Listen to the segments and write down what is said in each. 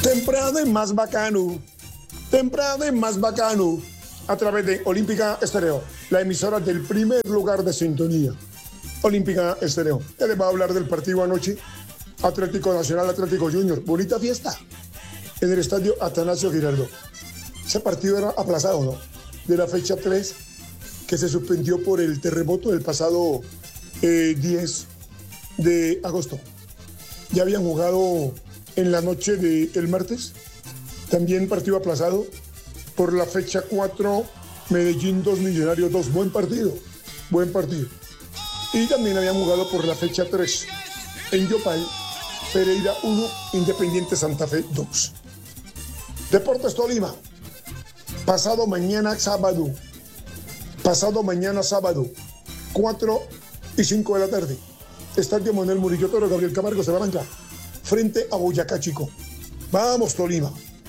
Temprano y más bacano. Temprano y más bacano. A través de Olímpica Estéreo, la emisora del primer lugar de sintonía. Olímpica Estéreo. Ya les voy a hablar del partido anoche. Atlético Nacional, Atlético Junior. Bonita fiesta en el estadio Atanasio Girardot. Ese partido era aplazado, ¿no? De la fecha 3, que se suspendió por el terremoto del pasado 10 de agosto. Ya habían jugado en la noche del martes. También partido aplazado por la fecha 4, Medellín 2, Millonarios 2. Buen partido. Y también habían jugado por la fecha 3 en Yopal, Pereira 1, Independiente Santa Fe 2. Deportes Tolima. Pasado mañana sábado, 4 y 5 de la tarde. Estadio Manuel Murillo Toro, Gabriel Camargo, Salamanca, frente a Boyacá Chico. Vamos Tolima.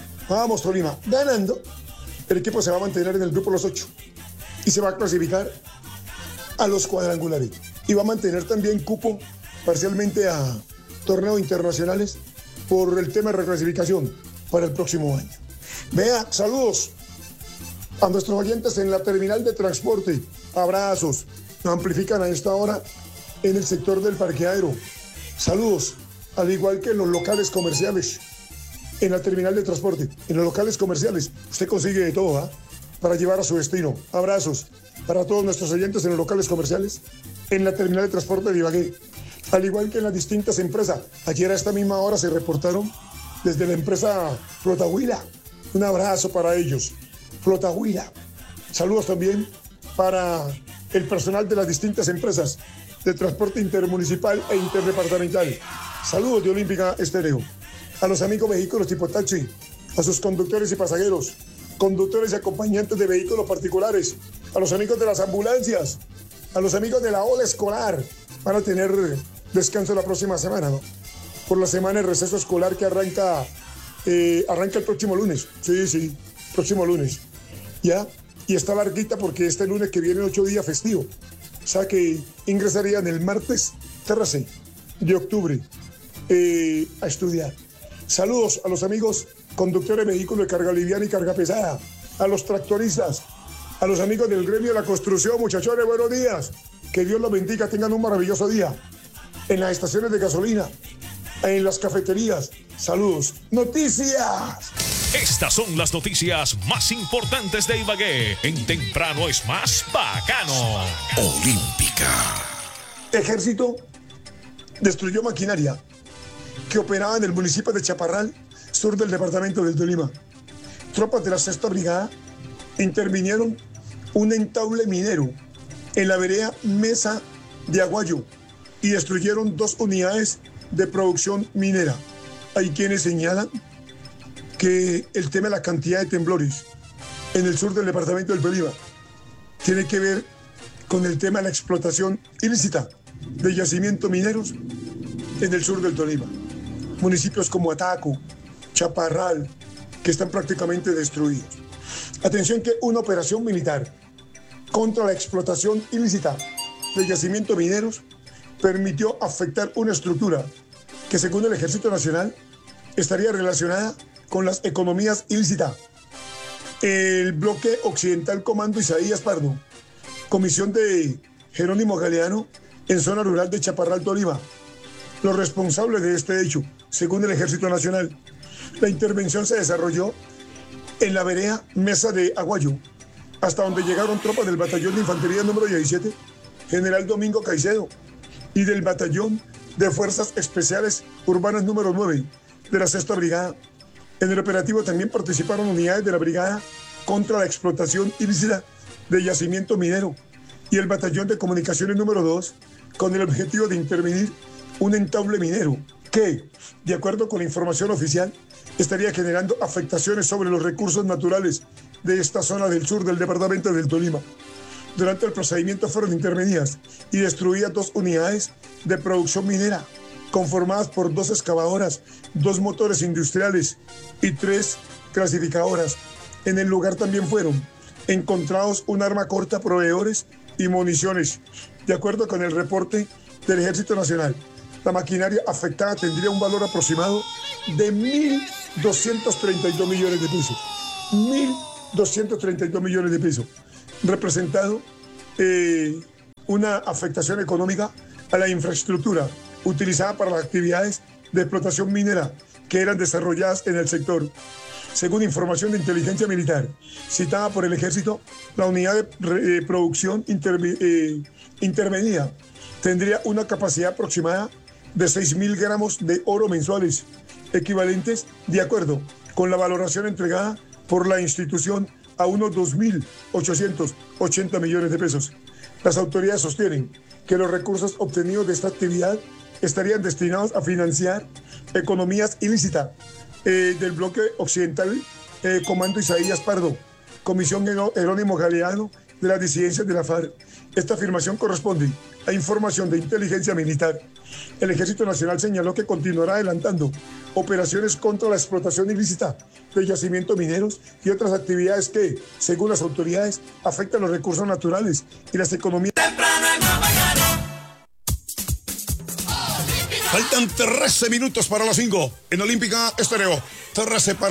Ganando, el equipo se va a mantener en el grupo Los 8 y se va a clasificar a los cuadrangulares. Y va a mantener también cupo parcialmente a torneos internacionales por el tema de reclasificación para el próximo año. Vea, saludos a nuestros oyentes en la terminal de transporte. Abrazos. Nos amplifican a esta hora en el sector del parqueadero. Saludos, al igual que en los locales comerciales. En la terminal de transporte, en los locales comerciales, usted consigue de todo, para llevar a su destino. Abrazos para todos nuestros oyentes en los locales comerciales, en la terminal de transporte de Ibagué, al igual que en las distintas empresas. Ayer a esta misma hora se reportaron desde la empresa Flotahuila. Un abrazo para ellos, Flotahuila. Saludos también para el personal de las distintas empresas de transporte intermunicipal e interdepartamental. Saludos de Olímpica Estéreo. A los amigos vehículos tipo taxi, a sus conductores y pasajeros, conductores y acompañantes de vehículos particulares, a los amigos de las ambulancias, a los amigos de la ola escolar. Van a tener descanso la próxima semana, ¿no? Por la semana de receso escolar que arranca el próximo lunes. Sí, próximo lunes. ¿Ya? Y está larguita porque este lunes que viene 8 días festivo. O sea que ingresarían el martes 13 de octubre a estudiar. Saludos a los amigos conductores de vehículos de carga liviana y carga pesada, a los tractoristas, a los amigos del gremio de la construcción. Muchachones, buenos días. Que Dios los bendiga, tengan un maravilloso día. En las estaciones de gasolina, en las cafeterías. Saludos. ¡Noticias! Estas son las noticias más importantes de Ibagué. En Temprano es más bacano. Olímpica. Ejército destruyó maquinaria que operaba en el municipio de Chaparral, sur del departamento del Tolima. Tropas de la 6ª Brigada intervinieron un entaule minero en la vereda Mesa de Aguayo y destruyeron 2 unidades de producción minera. Hay quienes señalan que el tema de la cantidad de temblores en el sur del departamento del Tolima tiene que ver con el tema de la explotación ilícita de yacimientos mineros en el sur del Tolima. Municipios como Ataco, Chaparral, que están prácticamente destruidos. Atención que una operación militar contra la explotación ilícita de yacimientos mineros permitió afectar una estructura que, según el Ejército Nacional, estaría relacionada con las economías ilícitas. El bloque occidental Comando Isaías Pardo, comisión de Jerónimo Galeano en zona rural de Chaparral, Tolima. Los responsables de este hecho, según el Ejército Nacional, la intervención se desarrolló en la vereda Mesa de Aguayo, hasta donde llegaron tropas del Batallón de Infantería número 17, General Domingo Caicedo, y del Batallón de Fuerzas Especiales Urbanas número 9 de la 6ª Brigada. En el operativo también participaron unidades de la Brigada contra la explotación ilícita de yacimiento minero y el Batallón de Comunicaciones número 2, con el objetivo de intervenir un entaule minero que, de acuerdo con la información oficial, estaría generando afectaciones sobre los recursos naturales de esta zona del sur del departamento del Tolima. Durante el procedimiento fueron intervenidas y destruidas 2 unidades de producción minera, conformadas por 2 excavadoras, 2 motores industriales y 3 clasificadoras. En el lugar también fueron encontrados un arma corta, proveedores y municiones. De acuerdo con el reporte del Ejército Nacional, La maquinaria afectada tendría un valor aproximado de 1.232 millones de pesos. 1.232 millones de pesos. Representado una afectación económica a la infraestructura utilizada para las actividades de explotación minera que eran desarrolladas en el sector. Según información de inteligencia militar citada por el Ejército, la unidad de producción intervenida tendría una capacidad aproximada de 6.000 gramos de oro mensuales, equivalentes, de acuerdo con la valoración entregada por la institución, a unos 2.880 millones de pesos. Las autoridades sostienen que los recursos obtenidos de esta actividad estarían destinados a financiar economías ilícitas del bloque occidental, Comando Isaías Pardo, Comisión Jerónimo Galeano de las disidencias de la FARC. Esta afirmación corresponde a información de inteligencia militar. El Ejército Nacional señaló que continuará adelantando operaciones contra la explotación ilícita de yacimientos mineros y otras actividades que, según las autoridades, afectan los recursos naturales y las economías. Faltan 13 minutos para las 5 en Olímpica Estéreo. 13 para